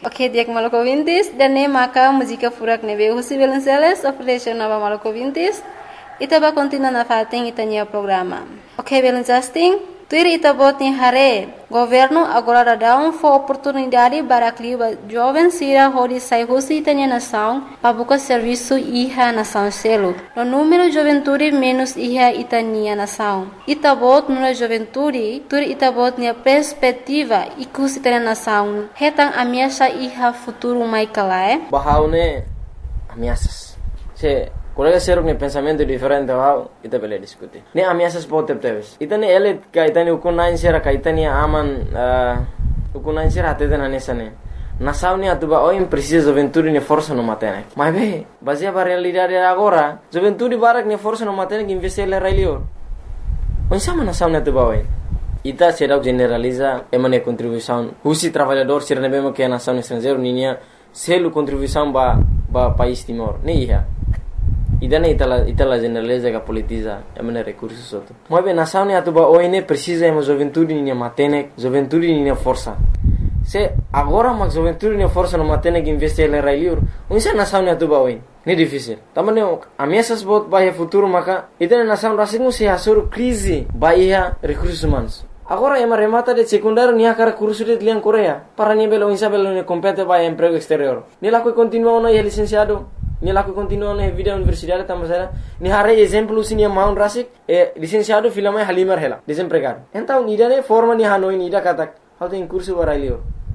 Ok, dia que maluco vintis, dan ne maka música furak nebe husi Belenceles, operation nova maluco vintis, itaba continua na fating itanya programa. Ok, Belencasting, tuir itabot ni hare, governo agora dá oportunidade para que jovem sira hodi sai husi itanya nação, pabuka serviço iha nação selo. No número de juventude menos iha itania nação. Itabot no juventude, tuir itabot ni perspectiva ikus itanya nação. Hetang ameaça iha futuro mai kalae. Bahaune ameaças. Colega seruk ne pensamento diferente wow ita bele diskuti ne ameaças pode teves itane ele kaitani ukunain sera kaitani aman ukunain sera atete na nesane nasauni atuba oim precisa juventude ne força no matene mas be baseia para realidade agora juventude barak ne força no matene que investir le railio onsama nasauni atuba oi ita será generaliza emane contribuição husi trabalhador sera nebema que nação estrangeiro ninia selu contribuição ba país Timor ne ia idana itala generaliza que politiza emane recursos outro mas bem nação ne atuba oine precisa ema juventude ninia matene juventude ninia força se agora mas juventude ninia força no matene que investir le railio onsa nação ne atuba oine ne difícil tamane ameaças bot bahia futuro maka idana nação rasingu se asur crise bahia recursos humanos. Agora ema remata de secundário nia cara curso de lian Coreia para nia belo insa belo ne compete vai emprego exterior ni lá que continua no é licenciado ni lá que continua na vida universidade tamasera ni hare exemplo sinia maun rasik licenciado filama halimar hela desempregado então ida ne forma ni hanoi ni ida katak how tem curso para lior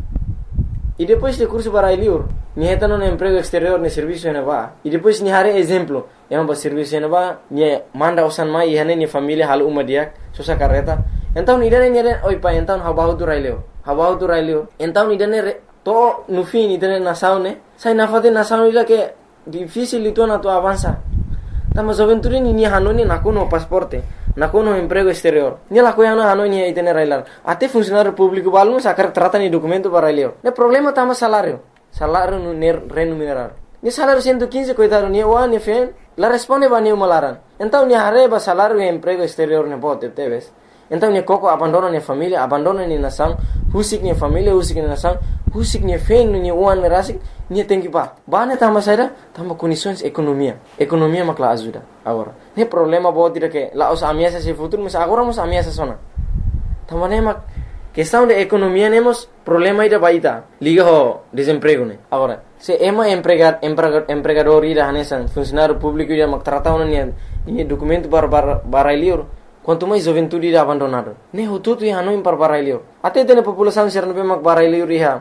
e depois de curso para lior ni heta no emprego exterior ne serviço ne va e depois ni hare exemplo ema ba serviço ne va ni manda osan mai hane ni família hal umadiak sosa carreta então idane nere oi pa então habau tu raileo então idane to no fim idane nação ne sai na fate nação ida que difícil itu na tu avança tama juventude ni hanoni nakuno pasporte nakuno emprego exterior ni la coiana hanoni idane railar até funcionário público balmo sacar trata ni documento para raileo ne problema tama salário no remunerar ni salário 115 coitado ni wa ni fen la responde ba ni malaran então ni areba salário e emprego exterior ne bote teves então ni koko abandona ni família abandona ni nação husik ni família husik ni nação husik ni fen ni uan rasik ni tengi ba bane tama saida tama condições economia makla ajuda agora ne problema bote de que la os ameaças se futuro mas agora mos ameaças sona tama ne mak questão de economia nemos problema ida baita liga ho desemprego ne agora se ema empregador ida hanesan funcionário público ida mak tratau ni documento para lior quanto mais juventude ida abandonado ne hututu ya no impar para lior até tene população ser no mak para lior iha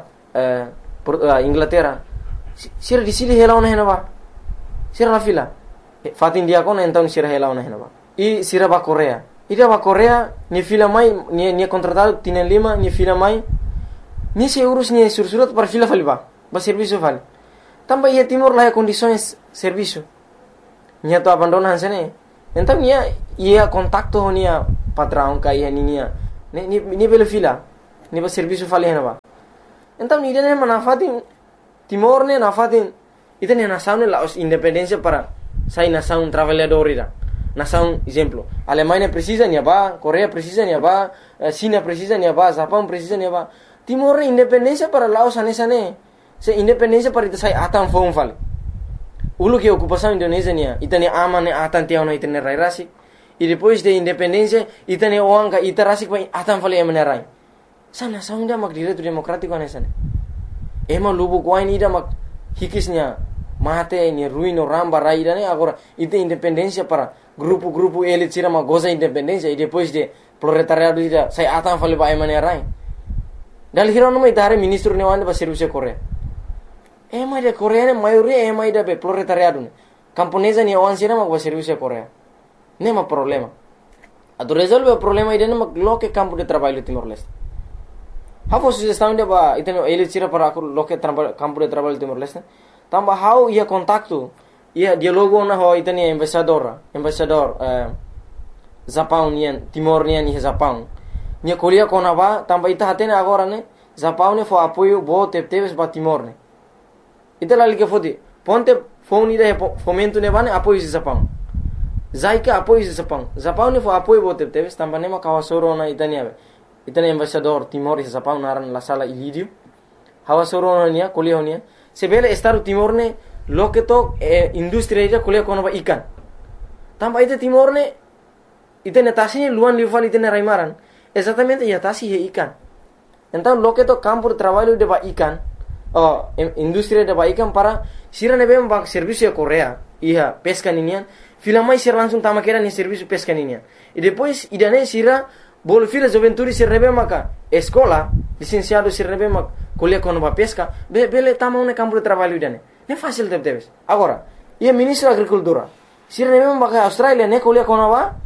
Inglaterra sira di sili hela ona henaba sira la fila fatin dia kon então sira hela ona henaba e sira ba Coreia ida ba Coreia ni fila mai ni contratado tienen lima ni fila mai ni se urus ni sursurat para fila faliba ba serviço fal tamba ia Timor la condições serviço nia to abandonan sene então ia contacto nia patrão ka ia ni belo fila ni ba serviço fali henaba então ni dene manafatin Timor ne nafatin itene nação ne la os independência para sai nação trabalhador ida nação exemplo Alemanha precisa ni ba Coreia precisa ni ba China precisa ni ba Japão precisa ni ba Timor independência para Laos anesane se independência para ita sai atan fon fal ulu que ocupação Indonésia nia itane amane atan tiao na itane rai rasik e depois de independência itane oanga ita rasik pa atan fale emane rai sana saunda mak direito democrático anesane ema lubu kwain ida mak hikisnya mate ni ruino ramba rai dane agora ita independência para grupo elite tira mak goza independência e depois de proletariado ida sai atan fale ba emane rai dal hirono mai dare ministro ne wande ba serviço Coreia ema de Coreia ne maioria ema ida be proletariado camponesa ni oan sira mak ba serviço Coreia nema problema ado resolve o problema ida ne mak loke campo de trabalho Timor-Leste how sugestão de ba iteno elite tira para loke campo de trabalho Timor-Leste tamba how ia contacto ia dialogo na ho itani embaixador Japão nian Timor nian ni Japão nia kolia kona ba tamba ita hatene agora ne Japão ne fo apoio bo teves ba Timor ne ita lali ke fodi ponte phone ida fomento ne bane apoio de Japão zaika apoio de Japão ne fo apoio bo teves tamba ne ma kawasoro na itani embaixador Timor e Japão naran la sala Ilídio hawa soro nia kuliah nia sebele Estado Timor ne loke to industri ida kuliah kono ba ikan tamba ite Timor ne ite netasi luan lival ite raimaran exatamente ya tasi he ikan então loke to campo de trabalho de ba ikan industri de ba ikan para sira nebe ba serviço Korea ia pesca ninian filamai sira langsung tama kera ni serviço pesca ninian e depois idane sira bol fila juventude se rebe maka escola licenciado se rebe mak kuliah kono ba pesca bele tama un campo de trabalho idane ne fácil debes agora ia ministro agricultura sira rebe maka Australia ne kuliah kono ba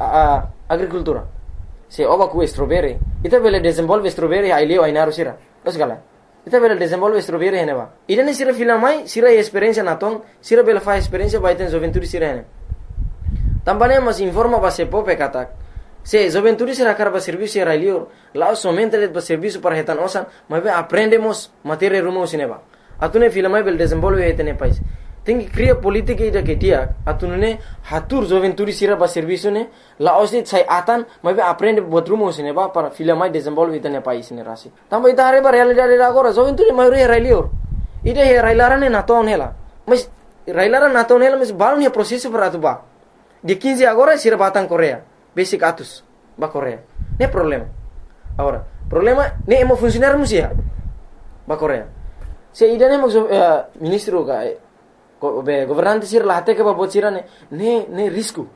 agricultura se oba ku strawberry ita bele desenvolve strawberry ai leo ai naru sira osgala ita bele desenvolve strawberry heneba idane sira filamai sira experiência naton sira bele fa experiência ba iten juventude sira hene tambane mas informa ba se pope katak se juventude será carba serviço era lior lá somente le serviço para retan osan mas aprendemos matéria rumo sineba atune filamai bel desenvolve etene país tem que criar política ida que dia atune hatur juventude será ba serviço ne lá osit sai atan mas aprende buat rumo sineba para filamai desenvolve etene país ne rasi tamba ita hare ba realidade agora juventude maioria era lior ida era ilarane naton hela mas railaran naton hela mas balon ya processo para atuba de 15 agora será batang Korea basic atus ba Korea ne problema agora problema ne emo funcionar musia ba Korea se ida ne ministro ga governante sir lahate ke ba bocira ne risco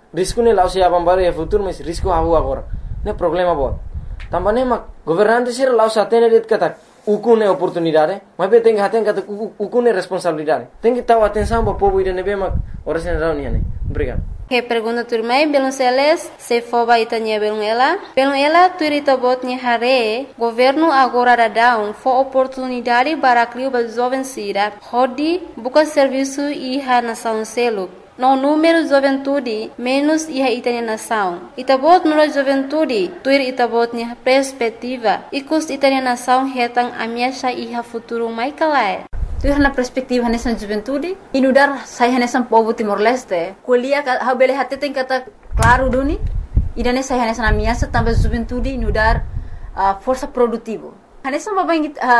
ne lao se abam bare futuro mas risco havu agora ne problema bot tambane ma governante sir lao satene det kata ukune oportunidade mas be tem haten kata ukune responsabilidade tem que tahu atenção ba povo ida ne be ma orasen rauni ne obrigado. Que pergunta turmai belum seles se foba itanya belum ela turita botnya hare governo agora dadão fo oportunidade para criar ba jovem sira hodi buka serviço iha nação selo no número juventude menos iha itanya nação itabot no juventude tuir itabotnya perspectiva ikus itanya nação hetang amiasha iha futuro mai kalai tu na perspektiva nessa juventude inudar sai nessa povo Timor-Leste kuliah ha bele hatte tem kata claro duni idane sai nessa na minha também juventude inudar força produtivo nessa baba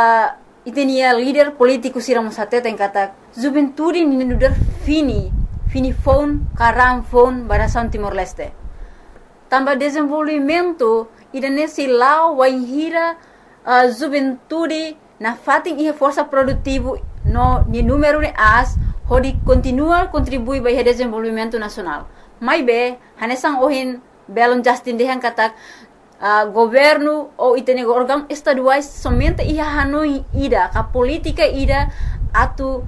itenia líder político siramos hatte tem kata juventude inudar fini phone karam phone barasan Timor-Leste também desenvolvimento idane silau waihira juventude na fating ia força produtivo no ni número ne as hodi continua contribui para o desenvolvimento nacional mai be hanesang ohin belon justin dehan katak governo ou itene órgão estaduais somente ia hanoi ida ka política ida atu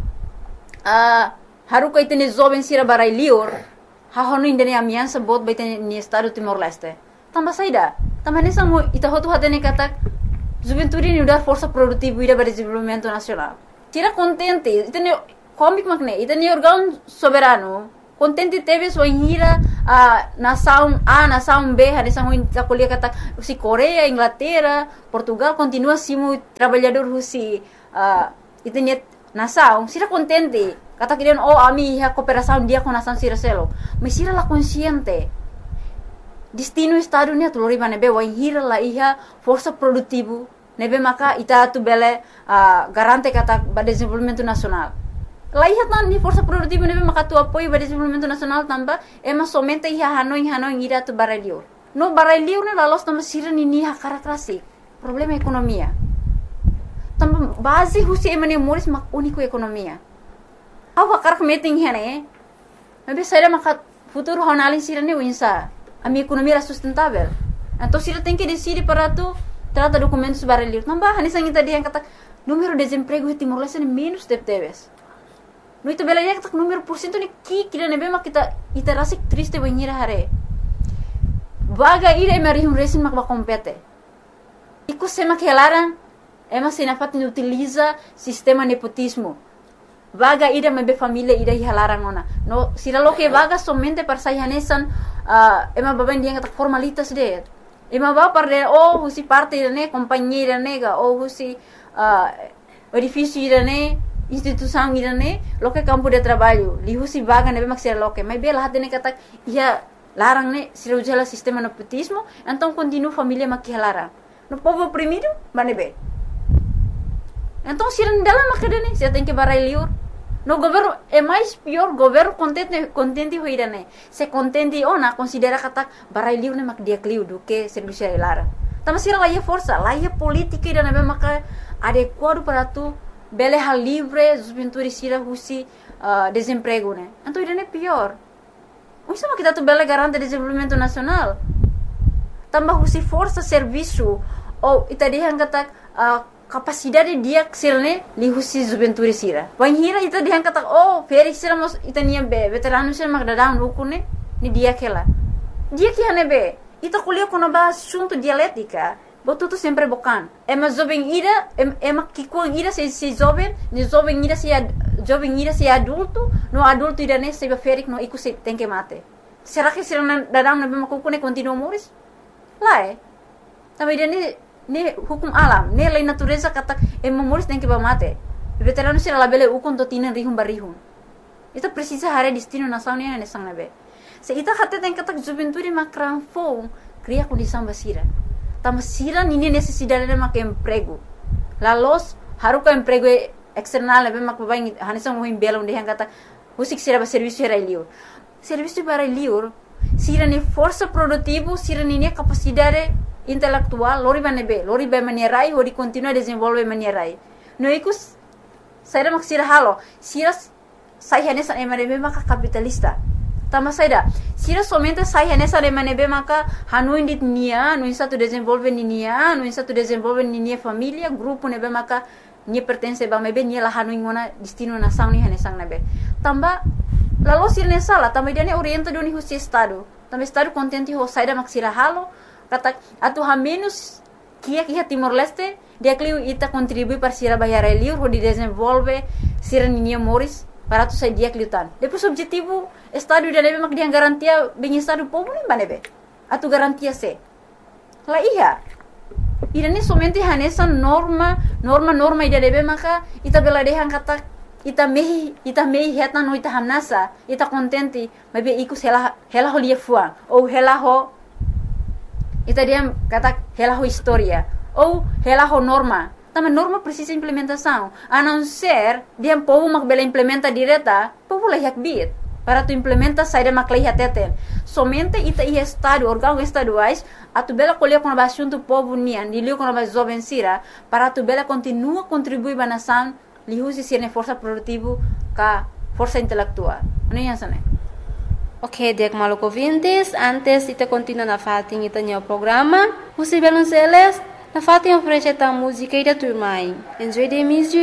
haruka itene jovem sira barai lior ha honu indene amiansa bot baitene ni estado Timor-Leste tamba saida tamba hanesang mo ita hotu hatene katak juventude ni udar força produtiva ida para desenvolvimento nacional tira contente itene comic makne itene órgão soberano contente teve sua hira nação A nação B hanesang ta kuliah kata si Korea Inglaterra Portugal continua simu trabalhador husi itene nação sira contente kata kirian ami ha cooperação dia com nação sira selo mas sira la consciente destino estado ni atulori banebe wa hira la iha força produtivo nebe maka ita tu bele garante kata ba desenvolvimento nacional la iha tan ni força produtivo nebe maka tu apoio ba desenvolvimento nacional tamba ema somente iha hanoi ira tu baralior no baralior ne la los tamba sira ni ha karakteristik problema ekonomia tamba base husi emane moris mak único ekonomia awa karak meeting hene nebe saira maka futuro honalin sira ni winsa a minha economia era sustentável. Então, se ele tem que decidir para tu trata documentos baralhos, não vai, nessa gente dia kata número de desemprego em Timor-Leste é menos de teves. No itu bela dia kata número por cento ni kira nebe mak kita iterasi triste banhira hare. Vaga ira emarihum resin mak bakompete. Iku sema kelaran ema sinafat ni utiliza sistema nepotismo. Vaga ida mebe família ida hilarang ona. No sira lo que vaga somente para sayanesan ema baban dia kata formalitas de. Ema ba par de husi parte de companhia nega husi edifício de instituição de lo que campo de trabalho. Li husi vaga nebe mak sira lo que. Mas bela hatene kata ia larang ne sira ujala sistema nepotismo, então continua família mak hilarang. No povo oprimido, manebe. Então, se não dela macadane, você tem que barai liur. No governo é mais pior, governo contente hoira né. Se contente ona considera kata barai liur né mak dia kliu do que serviço lara. Tama sira lá força, lá política ida né maka adequado para tu bele hal livre, juventude sira husi desemprego né. Então ida né pior. Isso mas kita tu bele garante desenvolvimento nacional. Tambah husi força serviço ou ita dia kata capacidade dia sirne li husi juventude sira. Banhira ita dia kata feri sira mos ita nia be veterano sira mak dadang ukune ni dia kela. Dia que hane be ita kuliah kono ba assunto dialética. Botu tu sempre bocan. Ema jovem ira ema kikuang ira se jovem, ni jovem ira se adulto, no adulto ira ne se ferik no iku se tem que mate. Será que sira dadang na be makukune continua moris? Lá Também ira ne hukum alam, ne lei natureza kata moris tem que ba mate. Veterano sira labele ukon to tinan rihum barihum. Ita precisa hare destino nação ne ne sang nabe. Se ita hate tem kata juventude makran fo cria condição basira. Tama sira nini necessidade de mak emprego. La los haruka emprego external nabe mak babai hanisang mohim bela onde hang kata husik sira ba serviço era liur. Serviço para liur sira ni força produtivo, sira ni capacidade intelectual, lori ba manierai, hori continua desenvolve manierai. No ikus saira mak sira halo, sira sai hanesa emanebe maka capitalista. Tama saida, sira somente sai hanesa emanebe maka hanu indit nia, no insa tu desenvolve nia, no insa tu desenvolve nia família, grupo nebe maka nia pertence ba mebe nia la hanu ingona destino nação ni hanesang nebe. Tamba lalu sira nesala, tamba dia ne orienta do ni husi estado. Tamba estado contente ho saida mak sira halo. Kata atu ha menos kia Timor Leste dia kliu ita contribui para sira bayar liur ho di desenvolve sira ninia moris para tu sai dia kliu tan. Depois objetivo estado dia nebe mak dia garantia bem estado povo nem banebe. Atu garantia se. La iya. Ida ni somente hanesa norma ida nebe maka ita bela dehan kata ita mehi heta no ita hamnasa ita contente mebe ikus hela ho lia fuang ou hela ho ita dia kata hela ho historia ou hela ho norma. Também norma precisa implementação. A não ser dia povo mak bela implementa direta, povo lah yak bit. Para tu implementa saída mak lah teten. Somente ita ia estado órgão estaduais a tu bela colher com a assunto povo nian, dilio com a jovem sira, para tu bela continua contribuir ba nação, li usi sirne força produtivo ka força intelectual. Não é assim, né? Ok, dek maluco ouvintes, antes de continuar na fatin ita o programa, você Belonceles, na fatin oferece a música e da turma. Enjoy the music.